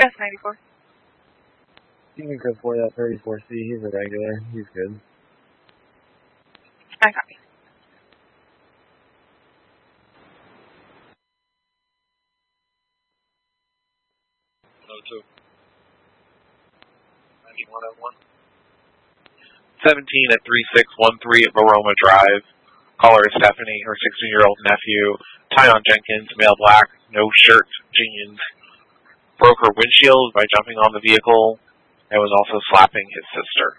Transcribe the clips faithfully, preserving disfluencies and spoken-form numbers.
S ninety-four. You can go for that thirty-four C. He's a regular. He's good. I copy. oh two. ninety-one oh one. seventeen at three six one three at Varoma Drive. Caller is Stephanie, her sixteen-year-old nephew. Tyon Jenkins, male black, no shirt, jeans. Broke her windshield by jumping on the vehicle and was also slapping his sister.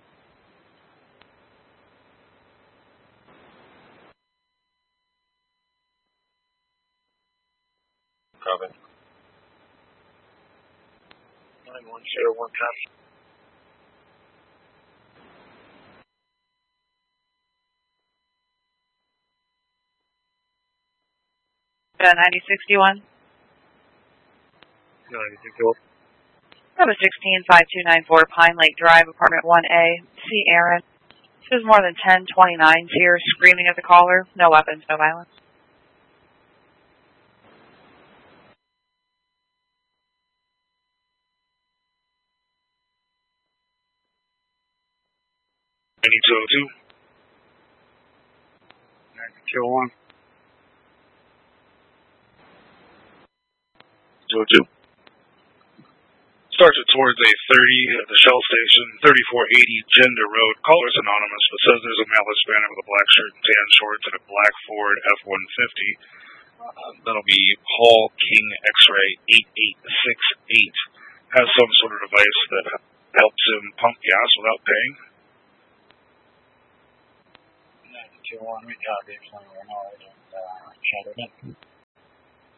Copy. nine one zero one copy. Uh, ninety sixty-one. ninety-six oh one. Number sixteen five two nine four Pine Lake Drive, apartment one A. See Aaron. This is more than ten twenty-nines here, screaming at the caller. No weapons, no violence. ninety-two oh two. ninety-two oh one. two oh two. Starts it towards a thirty at the Shell Station, thirty-four eighty Gender Road. Caller's anonymous, but says there's a male Hispanic with a black shirt and tan shorts and a black Ford F one fifty. Uh, that'll be Paul King X-ray eight eight six eight. Has some sort of device that helps him pump gas without paying. ninety-two oh one, we copy. We're not uh, shattered it.